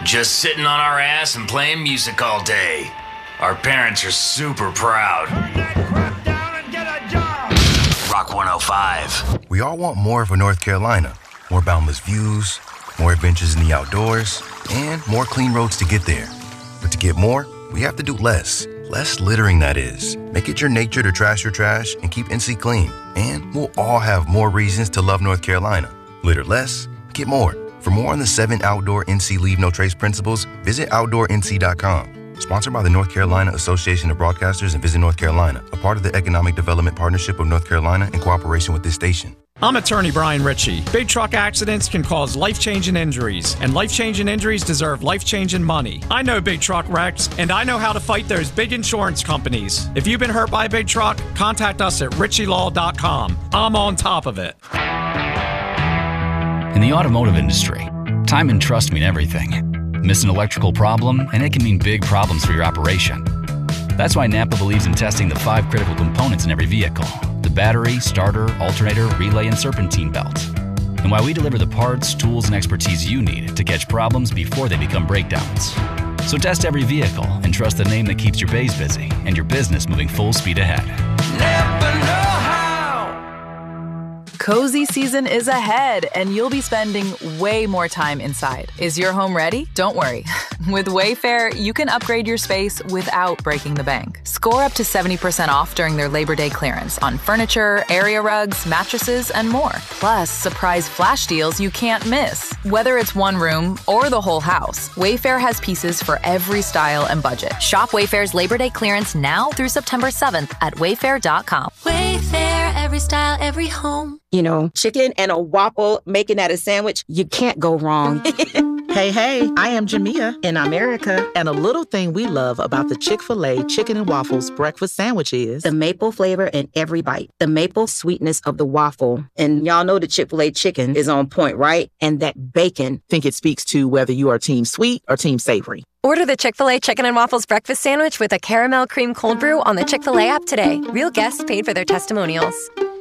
Just sitting on our ass and playing music all day. Our parents are super proud. Turn that crap down and get a job! Rock 105. We all want more for North Carolina. More boundless views, more adventures in the outdoors, and more clean roads to get there. But to get more, we have to do less. Less littering, that is. Make it your nature to trash your trash and keep NC clean. And we'll all have more reasons to love North Carolina. Litter less, get more. For more on the 7 outdoor NC Leave No Trace principles, visit OutdoorNC.com. Sponsored by the North Carolina Association of Broadcasters and Visit North Carolina, a part of the Economic Development Partnership of North Carolina in cooperation with this station. I'm attorney Brian Ritchie. Big truck accidents can cause life-changing injuries, and life-changing injuries deserve life-changing money. I know big truck wrecks, and I know how to fight those big insurance companies. If you've been hurt by a big truck, contact us at ritchielaw.com. I'm on top of it. In the automotive industry, time and trust mean everything. Miss an electrical problem, and it can mean big problems for your operation. That's why Napa believes in testing the 5 critical components in every vehicle: the battery, starter, alternator, relay, and serpentine belt. And why we deliver the parts, tools, and expertise you need to catch problems before they become breakdowns. So test every vehicle and trust the name that keeps your bays busy and your business moving full speed ahead. Never know how. Cozy season is ahead, and you'll be spending way more time inside. Is your home ready? Don't worry. With Wayfair, you can upgrade your space without breaking the bank. Score up to 70% off during their Labor Day clearance on furniture, area rugs, mattresses, and more. Plus, surprise flash deals you can't miss. Whether it's one room or the whole house, Wayfair has pieces for every style and budget. Shop Wayfair's Labor Day clearance now through September 7th at wayfair.com. Wayfair, every style, every home. You know, chicken and a waffle, making that a sandwich, you can't go wrong. Hey, I am Jamia in America, and a little thing we love about the Chick-fil-A Chicken and Waffles breakfast sandwich is the maple flavor in every bite, the maple sweetness of the waffle. And y'all know the Chick-fil-A chicken is on point, right? And that bacon. think it speaks to whether you are team sweet or team savory. Order the Chick-fil-A Chicken and Waffles breakfast sandwich with a caramel cream cold brew on the Chick-fil-A app today. Real guests paid for their testimonials.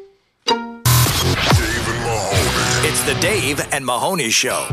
It's the Dave and Mahoney Show.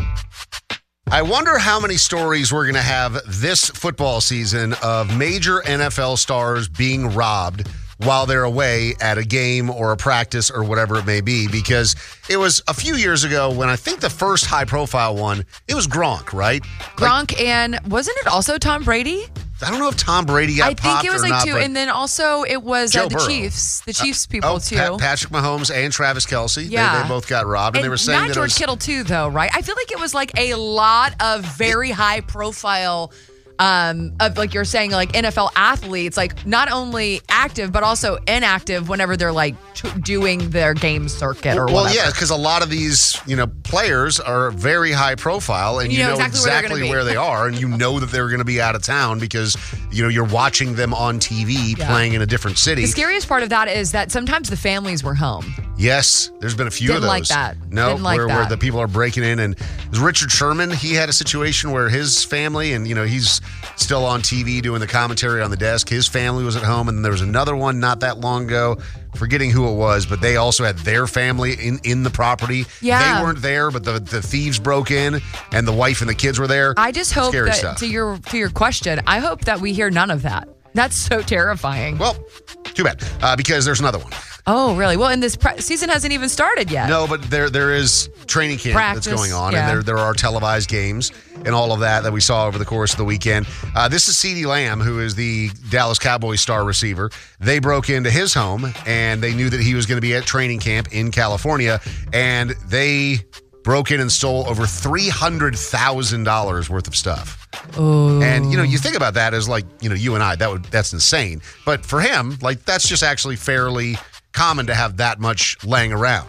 I wonder how many stories we're going to have this football season of major NFL stars being robbed while they're away at a game or a practice or whatever it may be, because it was a few years ago when I think the first high-profile one, it was Gronk, right? Gronk, and wasn't it also Tom Brady? I don't know if Tom Brady got popped or not. I think it was like 2, and then also it was the Burrow. Chiefs. The Chiefs people, too. Patrick Mahomes and Travis Kelce. Yeah. They both got robbed. And they were saying not George Kittle, too, though, right? I feel like it was like a lot of very high-profile of, like you're saying, like NFL athletes, like not only active but also inactive whenever they're like doing their game circuit or whatever. Well, yeah, because a lot of these, players are very high profile, and you know exactly where they are, and you know that they're going to be out of town because you're watching them on TV playing in a different city. The scariest part of that is that sometimes the families were home. Yes, there's been a few of those. Didn't like that. No, Didn't like where that. the people are breaking in, and Richard Sherman, he had a situation where his family, and he's still on TV doing the commentary on the desk. His family was at home, and then there was another one not that long ago, forgetting who it was, but they also had their family in the property. Yeah. They weren't there, but the thieves broke in, and the wife and the kids were there. I just hope Scary that stuff. to your question, I hope that we hear none of that. That's so terrifying. Well, too bad, because there's another one. Oh, really? Well, and this season hasn't even started yet. No, but there is training camp Practice, that's going on, yeah. and there are televised games and all of that we saw over the course of the weekend. This is CeeDee Lamb, who is the Dallas Cowboys star receiver. They broke into his home, and they knew that he was going to be at training camp in California, and they broke in and stole over $300,000 worth of stuff. Oh. And, you think about that as like, you and I, that's insane. But for him, like, that's just actually fairly common to have that much laying around.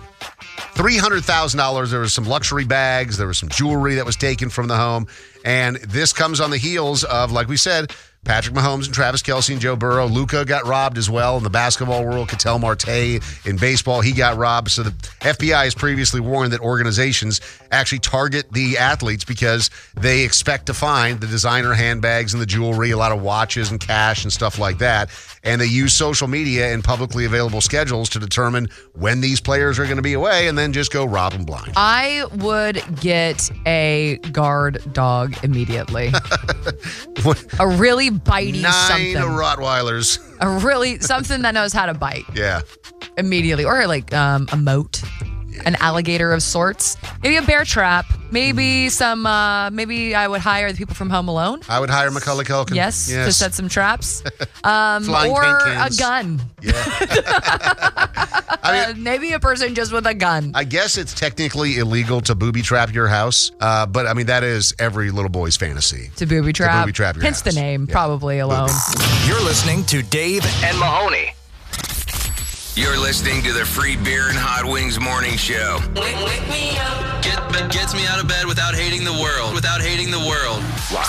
$300,000. There was some luxury bags. There was some jewelry that was taken from the home. And this comes on the heels of, like we said, Patrick Mahomes and Travis Kelce and Joe Burrow. Luka got robbed as well in the basketball world. Ketel Marte in baseball, he got robbed. So the FBI has previously warned that organizations actually target the athletes because they expect to find the designer handbags and the jewelry, a lot of watches and cash and stuff like that. And they use social media and publicly available schedules to determine when these players are going to be away and then just go rob them blind. I would get a guard dog immediately. A really bitey 9 something. Rottweilers. Something that knows how to bite. Yeah. Immediately. Or like a moat. An alligator of sorts. Maybe a bear trap. Maybe maybe I would hire the people from Home Alone. I would hire Macaulay Culkin. Yes, to set some traps. Flying or paint a cans. gun. Yeah. Maybe a person just with a gun. I guess it's technically illegal to booby trap your house, but I mean, that is every little boy's fantasy. To booby trap. To booby trap your Hence house. the name, probably alone. You're listening to Dave and Mahoney. You're listening to the Free Beer and Hot Wings Morning Show. Wake me up. Gets me out of bed without hating the world.